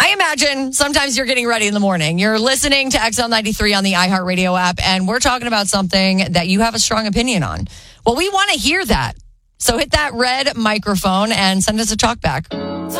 I imagine sometimes you're getting ready in the morning. You're listening to XL93 on the iHeartRadio app, and we're talking about something that you have a strong opinion on. Well, we want to hear that. So hit that red microphone and send us a talk back.